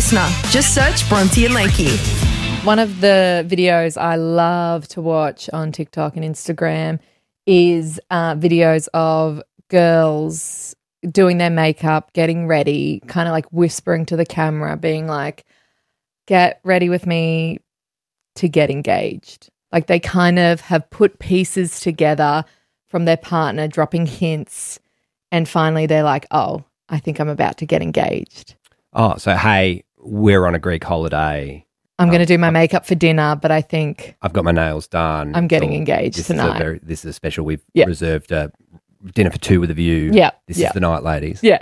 listener. Just search Bronte and Lakey. One of the videos I love to watch on TikTok and Instagram is videos of girls doing their makeup, getting ready, kind of like whispering to the camera, being like, get ready with me to get engaged. Like they kind of have put pieces together from their partner, dropping hints, and finally they're like, oh, I think I'm about to get engaged. Oh, so hey, we're on a Greek holiday. I'm going to do my makeup for dinner, but I think I've got my nails done. I'm getting engaged tonight. This is a special. We've reserved a dinner for two with a view. Yeah. This is the night, ladies. Yeah.